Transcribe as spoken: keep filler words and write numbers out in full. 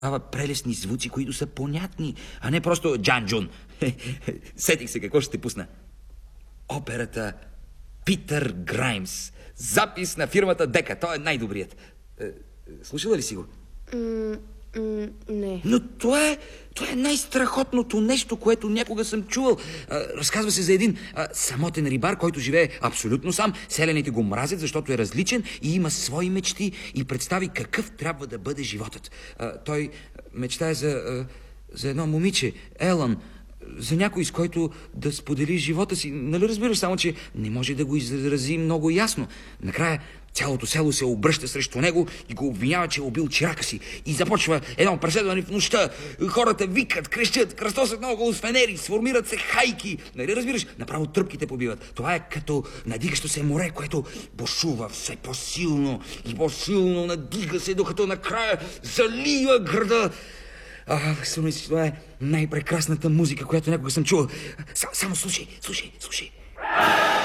Ава прелестни звуци, които са понятни, а не просто Джан Джун. Сетих се какво ще пусна. Операта Питър Граймс. Запис на фирмата Дека. Той е най-добрият. Слушала ли си го? М- м- не. Но това е, това е най-страхотното нещо, което някога съм чувал. А, разказва се за един а, самотен рибар, който живее абсолютно сам. Селените го мразят, защото е различен и има свои мечти и представи какъв трябва да бъде животът. А, той мечтае за, а, за едно момиче, Елън, за някой, с който да сподели живота си. Нали разбираш, само че не може да го изрази много ясно. Накрая цялото село се обръща срещу него и го обвинява, че е убил чирака си. И започва едно преследване в нощта. Хората викат, крещят, кръстосат наоколо с фенери, сформират се хайки. Нали разбираш? Направо тръпките побиват. Това е като надигащо се море, което бушува все по-силно и по-силно, надига се, докато накрая залива града. А, струва си, това е най-прекрасната музика, която някога съм чувал. Само слушай, слушай, слушай.